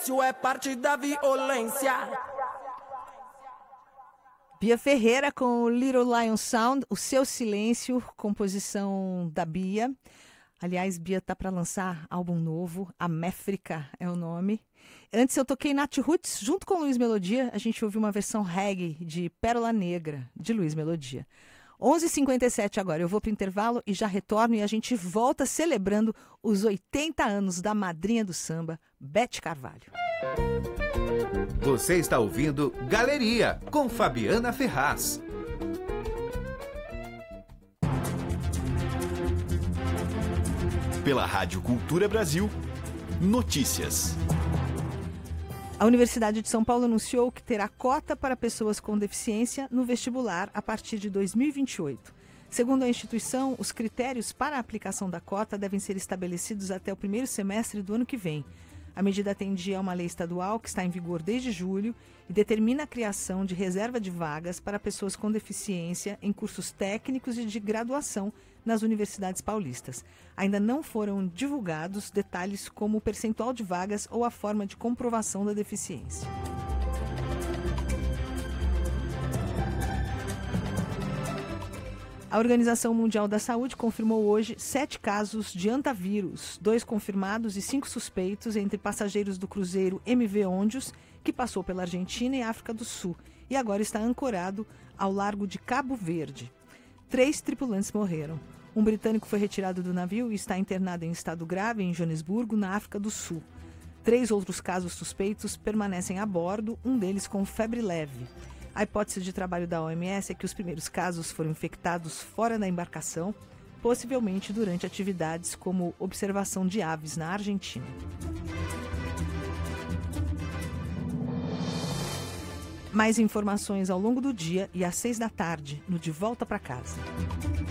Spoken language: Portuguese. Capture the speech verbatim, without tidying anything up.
silêncio é parte da violência. Bia Ferreira com Little Lion Sound, O Seu Silêncio, composição da Bia. Aliás, Bia tá para lançar álbum novo, A Méfrica é o nome. Antes eu toquei Nath Roots junto com Luiz Melodia. A gente ouviu uma versão reggae de Pérola Negra, de Luiz Melodia. onze e cinquenta e sete agora, eu vou para o intervalo e já retorno e a gente volta celebrando os oitenta anos da madrinha do samba, Bete Carvalho. Você está ouvindo Galeria, com Fabiana Ferraz. Pela Rádio Cultura Brasil, notícias. A Universidade de São Paulo anunciou que terá cota para pessoas com deficiência no vestibular a partir de dois mil e vinte e oito. Segundo a instituição, os critérios para a aplicação da cota devem ser estabelecidos até o primeiro semestre do ano que vem. A medida atendia a uma lei estadual que está em vigor desde julho e determina a criação de reserva de vagas para pessoas com deficiência em cursos técnicos e de graduação nas universidades paulistas. Ainda não foram divulgados detalhes como o percentual de vagas ou a forma de comprovação da deficiência. A Organização Mundial da Saúde confirmou hoje sete casos de antavírus, dois confirmados e cinco suspeitos entre passageiros do cruzeiro M V Ondios, que passou pela Argentina e África do Sul e agora está ancorado ao largo de Cabo Verde. Três tripulantes morreram. Um britânico foi retirado do navio e está internado em estado grave em Joanesburgo, na África do Sul. Três outros casos suspeitos permanecem a bordo, um deles com febre leve. A hipótese de trabalho da O M S é que os primeiros casos foram infectados fora da embarcação, possivelmente durante atividades como observação de aves na Argentina. Mais informações ao longo do dia e às seis da tarde, no De Volta para Casa.